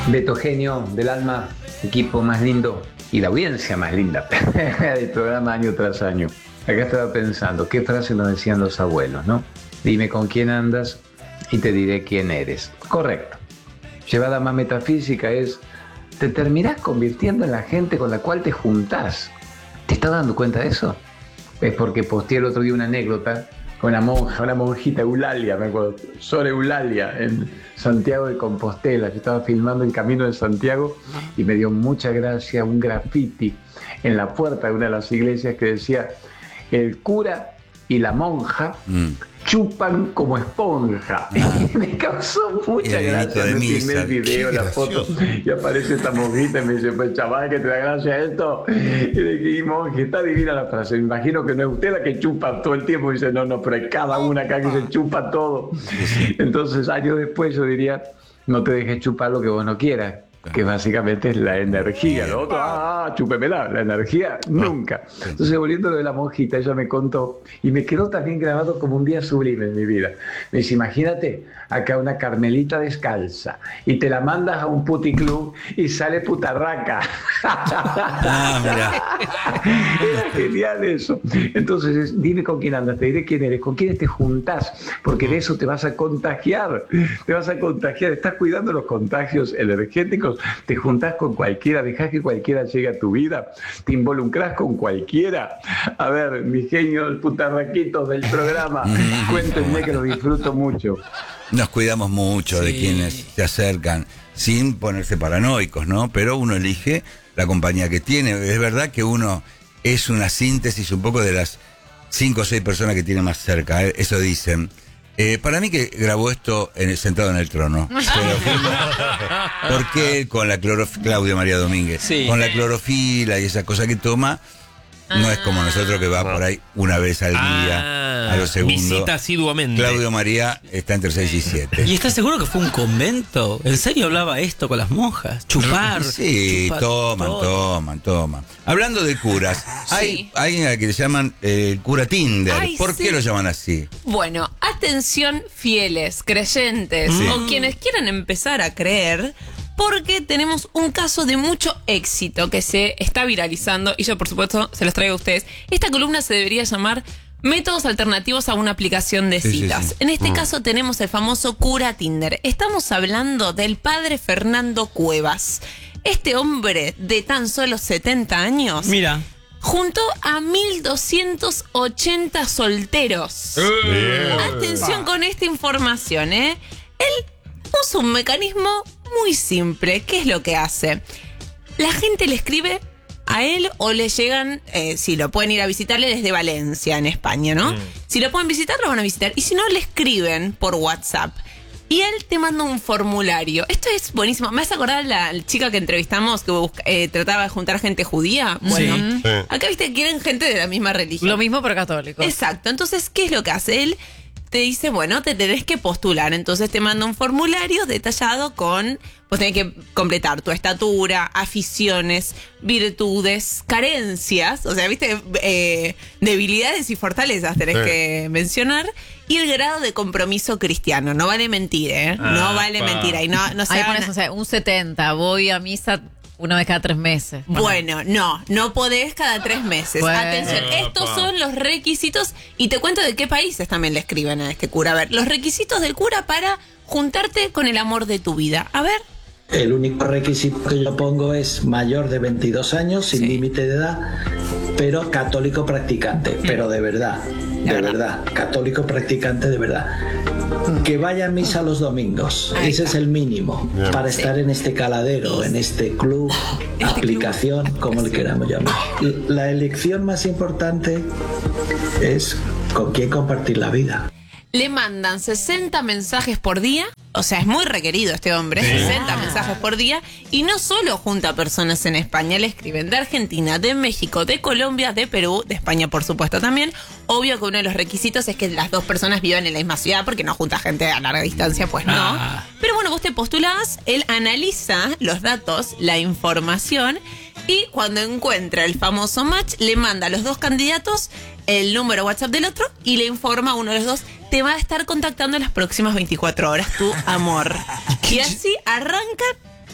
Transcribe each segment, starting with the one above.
Beto Genio del alma, equipo más lindo y la audiencia más linda del programa año tras año. Acá estaba pensando, ¿qué frase nos decían los abuelos, no? Dime con quién andas y te diré quién eres. Correcto. Llevada más metafísica es, te terminás convirtiendo en la gente con la cual te juntás. ¿Te estás dando cuenta de eso? Es porque posteé el otro día una anécdota con una monjita Eulalia, me acuerdo, Sor Eulalia, en Santiago de Compostela. Yo estaba filmando el Camino de Santiago y me dio mucha gracia un graffiti en la puerta de una de las iglesias que decía: el cura y la monja chupan como esponja. Y me causó mucha gracia. Me filmé el video, la foto, y aparece esta monjita y me dice: pues chaval, que te da gracia esto. Y le dije: monje, está divina la frase. Me imagino que no es usted la que chupa todo el tiempo. Y dice: no, pero hay cada una acá que se chupa todo. Entonces, años después yo diría: no te dejes chupar lo que vos no quieras, que básicamente es la energía. Lo otro, chúpemela, la energía nunca. Entonces, volviendo a lo de la monjita, ella me contó y me quedó también grabado como un día sublime en mi vida. Me dice: imagínate acá una carmelita descalza y te la mandas a un puticlub y sale putarraca. Era genial eso. Entonces, dime con quién andas, te diré quién eres, con quiénes te juntás, porque de eso te vas a contagiar. Te vas a contagiar, estás cuidando los contagios energéticos. Te juntás con cualquiera, dejás que cualquiera llegue a tu vida, te involucrás con cualquiera. A ver, mis genios putarraquitos del programa, cuéntenme que lo disfruto mucho. Nos cuidamos mucho de quienes se acercan, sin ponerse paranoicos, ¿no? Pero uno elige la compañía que tiene. Es verdad que uno es una síntesis un poco de las 5 o 6 personas que tiene más cerca, eso dicen. Para mí que grabó esto sentado en el trono. Porque con la clorofila, Claudio María Domínguez, con la clorofila y esa cosa que toma, no es como nosotros que va por ahí una vez al día, a los segundos. Visita asiduamente. Claudio María está entre 6 y 7. ¿Y estás seguro que fue un convento? ¿En serio hablaba esto con las monjas? Chupar. Sí, toman. Hablando de curas, hay alguien al que le llaman cura Tinder. ¿Por qué lo llaman así? Bueno, atención fieles, creyentes o quienes quieran empezar a creer, porque tenemos un caso de mucho éxito que se está viralizando y yo, por supuesto, se los traigo a ustedes. Esta columna se debería llamar Métodos alternativos a una aplicación de citas. Sí. En este caso tenemos el famoso cura Tinder. Estamos hablando del padre Fernando Cuevas. Este hombre de tan solo 70 años... Mira... juntó a 1.280 solteros. Atención con esta información, Él usa un mecanismo muy simple. ¿Qué es lo que hace? La gente le escribe a él o le llegan, si lo pueden ir a visitarle desde Valencia, en España, ¿no? Si lo pueden visitar, lo van a visitar. Y si no, le escriben por WhatsApp. Y él te manda un formulario. Esto es buenísimo. ¿Me hace acordar la chica que entrevistamos que trataba de juntar gente judía? Bueno, acá viste que quieren gente de la misma religión. Lo mismo pero católico. Exacto. Entonces, ¿qué es lo que hace él? Te dice, bueno, te tenés que postular. Entonces te manda un formulario detallado con... Vos tenés que completar tu estatura, aficiones, virtudes, carencias. O sea, viste, debilidades y fortalezas tenés que mencionar. Y el grado de compromiso cristiano. No vale mentir, no vale mentir. Ahí ahí pones, o sea, un 70. Voy a misa una vez cada 3 meses. Bueno, no podés cada 3 meses. Bueno. Atención, estos son los requisitos. Y te cuento de qué países también le escriben a este cura. A ver, los requisitos del cura para juntarte con el amor de tu vida. A ver. El único requisito que yo pongo es mayor de 22 años, sin límite de edad, pero católico practicante, pero de verdad, católico practicante de verdad. Que vaya a misa los domingos, ese es el mínimo para estar en este caladero, en este club, aplicación, como le queramos llamar. La elección más importante es con quién compartir la vida. Le mandan 60 mensajes por día. O sea, es muy requerido este hombre. 60 mensajes por día. Y no solo junta a personas en España. Le escriben de Argentina, de México, de Colombia, de Perú, de España, por supuesto, también. Obvio que uno de los requisitos es que las 2 personas vivan en la misma ciudad, porque no junta gente a larga distancia, pues no. Pero bueno, vos te postulás, él analiza los datos, la información, y cuando encuentra el famoso match, le manda a los 2 candidatos el número WhatsApp del otro y le informa a uno de los 2, te va a estar contactando en las próximas 24 horas tu amor. Y así arrancan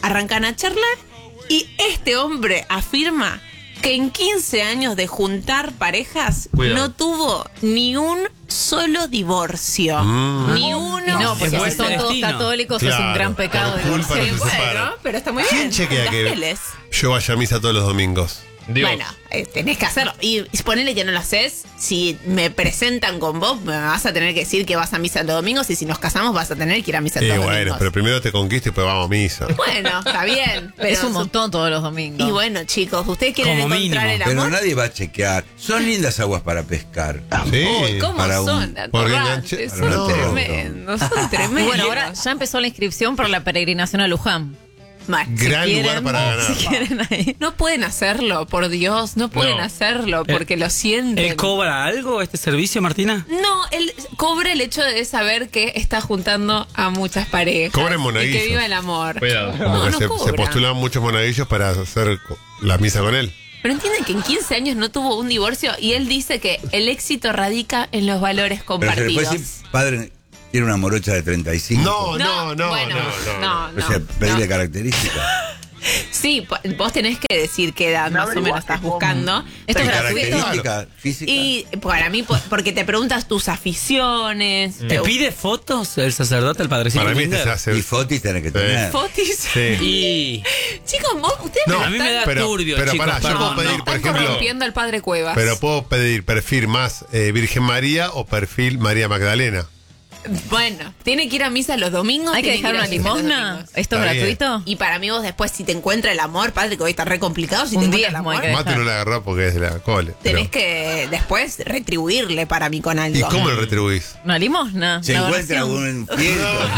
arrancan a charlar y este hombre afirma que en 15 años de juntar parejas no tuvo ni un solo divorcio. Ni uno. No, porque Después si son del todos destino. católicos es un gran pecado. Por culpa divorciar. no se Bueno, separan. pero está muy ¿Quién bien. chequea que Gasteles. yo vaya a misa todos los domingos? Dios. Bueno, tenés que hacerlo. Y ponele que no lo haces. Si me presentan con vos, me vas a tener que decir que vas a misa los domingos. Y si nos casamos, vas a tener que ir a misa los Bueno, domingos. pero primero te conquisto y después vamos a misa. Bueno, está bien. Pero Es un montón todos los domingos. Y bueno, chicos, ustedes quieren Como encontrar mínimo. el Pero amor. nadie va a chequear. Son lindas aguas para pescar. Sí. Uy, ¿cómo para un- son? porque Atorrantes, enganché- son No. tremendos, son Y tremendos. bueno, ahora ya empezó la inscripción para la peregrinación a Luján. Bueno, Gran Si lugar quieren, para ganar. Si quieren ahí. no pueden hacerlo, por Dios, no pueden No. hacerlo porque lo sienten. ¿Él cobra algo este servicio, Martina? No, él cobra el hecho de saber que está juntando a muchas parejas. Cobra en y monaguillos. que viva el amor. Cuidado. Como No, que no se cobra. postulan muchos monaguillos para hacer la misa con él. Pero entienden que en 15 años no tuvo un divorcio y él dice que el éxito radica en los valores Pero se le compartidos. puede decir, padre, tiene una morocha de 35. No, bueno, no. O sea, pedirle características. Sí, vos tenés que decir qué edad más o menos estás buscando. Esto es ¿Qué gratuito. característica física? Y para mí, porque te preguntas tus aficiones. ¿Te pide fotos el sacerdote, el padrecito? Para mí Tinder? se hace. Y fotis tenés que tener. fotis. Sí. Y Chicos, ustedes No, me a mí me da pero- turbio, pero chicos, pará, yo perdón, puedo pedir, no. por están ejemplo, corrompiendo al padre Cuevas. pero puedo pedir perfil más Virgen María o perfil María Magdalena. Bueno, tiene que ir a misa los domingos. ¿Hay que tiene dejar ir a una misa los limosna? domingos. ¿Esto es Está bien. gratuito? Y para mí vos después, si te encuentra el amor, padre, que hoy está re complicado, si Un te encuentra el diezmo amor, hay que Mate no la agarró porque es de la cole. tenés pero- que después retribuirle para mí con algo. ¿Y cómo lo retribuís? ¿Una limosna? Se ¿Una encuentra oración? un fiel.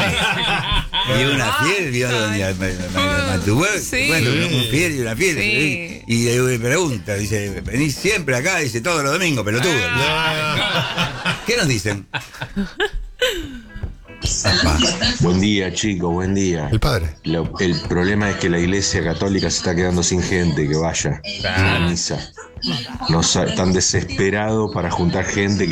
Y una fiel, vio doña Matubé. Sí. Bueno, un fiel y una fiel. Sí. Y le pregunta, dice, venís siempre acá, dice, todos los domingos, pelotudo. ¿Qué nos dicen? Apá. Buen día, chicos, buen día. El padre. El problema es que la iglesia católica se está quedando sin gente que vaya a la misa. Están desesperados para juntar gente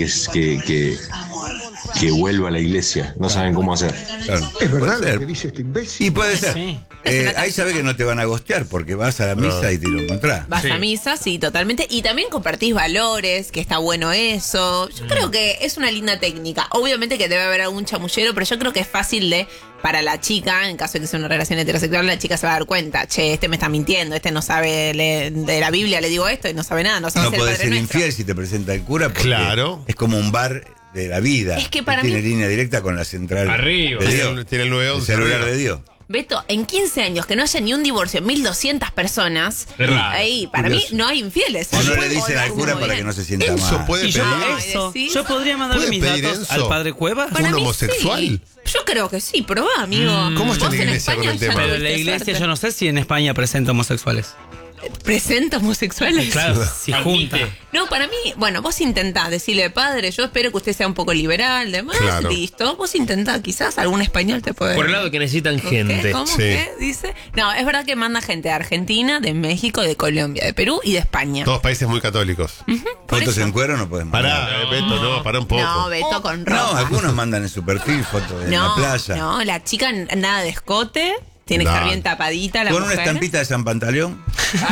que vuelva a la iglesia. No saben cómo hacer. Claro. Es verdad Puede lo ser. que dice este imbécil. Y puede ser. Sí. Ahí sabés que no te van a gostear porque vas a la misa y te lo encontrás. Vas a misa, sí, totalmente. Y también compartís valores, que está bueno eso. Yo creo que es una linda técnica. Obviamente que debe haber algún chamullero, pero yo creo que es fácil para la chica, en caso de que sea una relación heterosexual, la chica se va a dar cuenta. Che, este me está mintiendo, este no sabe de la Biblia, le digo esto y no sabe nada, no sabe No hacer el podés Padre ser Nuestro. infiel si te presenta el cura porque Claro. es como un bar de la vida. Es que para Tiene mí- línea directa con la central Arriba. de Dios. Tiene el El 911. celular arriba. de Dios. Beto, en 15 años que no haya ni un divorcio, 1.200 personas, Es raro. ahí, para mí no hay infieles. O no le Puede- dicen al cura para que no se sienta Enzo mal. puede Y yo, pedir. eso, ¿decís? yo podría mandarle ¿Puede mis pedir datos Enzo? al padre Cuevas. Para ¿Un mí homosexual? sí. Yo creo que sí, probá, amigo. ¿Cómo está Vos la en iglesia con España el ya tema? no Pero la tuviste iglesia, suerte. yo no sé si en España presenta homosexuales. ¿Presenta homosexuales? Claro, si junta. No, para mí, bueno, vos intentás decirle, padre, yo espero que usted sea un poco liberal, demás, Claro. listo. Vos intentás, quizás algún español te puede... Por el lado que necesitan ¿Qué? gente. ¿Cómo? Sí. ¿Qué? Dice. No, es verdad que manda gente de Argentina, de México, de Colombia, de Perú y de España. Todos países muy católicos. Por Fotos eso. en cuero no pueden mandar. Pará, Beto, no, pará un poco. No, Beto con No, ropa. algunos mandan en su perfil fotos en la playa. No, la chica nada de escote, tiene que No. estar bien tapadita la Con mujer. una estampita de San Pantaleón.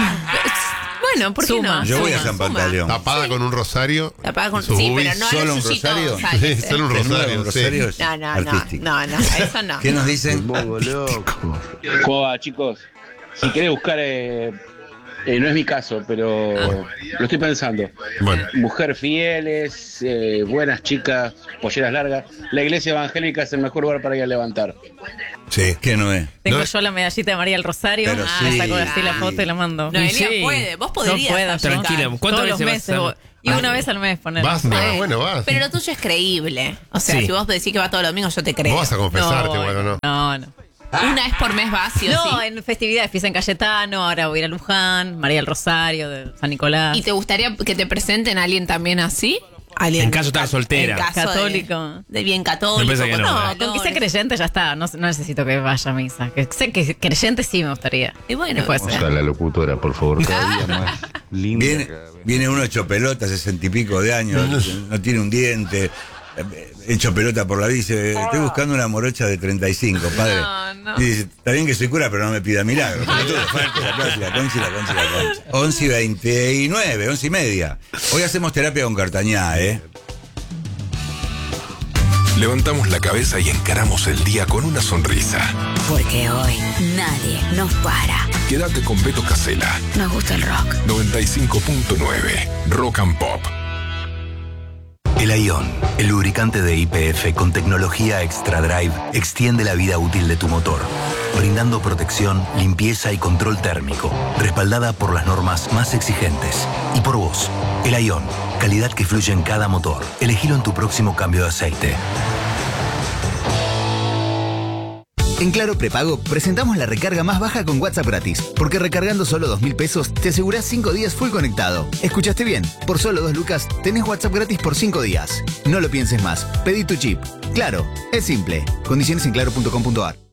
Bueno, ¿por qué Suma. no? Yo voy a Suma, San suma. Pantaleón. Tapada con un rosario. Tapada con... sus Sí, boobies. pero no ¿Solo a un los Yuyitos rosario? González, Sí, solo un De nuevo, rosario. un rosario Sí. No, no, artístico. no, eso no. ¿Qué nos dicen? ¿Cómo va, chicos? Si querés buscar, no es mi caso, pero lo estoy pensando. Bueno. Mujer fieles, buenas chicas, polleras largas. La iglesia evangélica es el mejor lugar para ir a levantar. Sí. ¿Qué no es? Tengo No, yo la medallita de María del Rosario. Pero Me sí. saco así la foto y la mando. No, Elia Sí. puede, vos No podrías. puedo, hacer. Tranquila, ¿cuántas Todos los veces vas a meses. hacer? voy. Y una vez al mes poner. Vas, bueno, vas. Pero lo tuyo es creíble. O sea, Sí. si vos decís que va todos los domingos, yo te creo. Vos vas a confesarte, bueno, no. No. Una vez por mes vas, sí o No, sí. en festividades, fiesta en Cayetano, ahora voy a ir a Luján, María del Rosario, de San Nicolás. ¿Y te gustaría que te presenten a alguien también así? Alguien En caso estás soltera. En caso Católico. De bien católico. Me parece que no, con Con que sea valores. creyente ya está, no necesito que vaya a misa. Que sé que creyente sí me gustaría. Y bueno, Después, La locutora, por favor, cada día más linda. Viene uno hecho pelota, 60 y pico de años, no tiene un diente, hecho pelota por la vida, dice, estoy buscando una morocha de 35, padre. No. Y dice, está bien que soy cura, pero no me pida milagros. Fuerte, la Conchi. 11:29, 11:30. Hoy hacemos terapia con Cartañá, ¿eh? Levantamos la cabeza y encaramos el día con una sonrisa. Porque hoy nadie nos para. Quédate con Beto Casella. Nos gusta el rock. 95.9 Rock and Pop. El Ion, el lubricante de YPF con tecnología Extra Drive, extiende la vida útil de tu motor, brindando protección, limpieza y control térmico, respaldada por las normas más exigentes. Y por vos, el Ion, calidad que fluye en cada motor. Elegilo en tu próximo cambio de aceite. En Claro Prepago presentamos la recarga más baja con WhatsApp gratis, porque recargando solo 2.000 pesos te asegurás 5 días full conectado. ¿Escuchaste bien? Por solo 2 lucas tenés WhatsApp gratis por 5 días. No lo pienses más, pedí tu chip. Claro, es simple. Condiciones en claro.com.ar.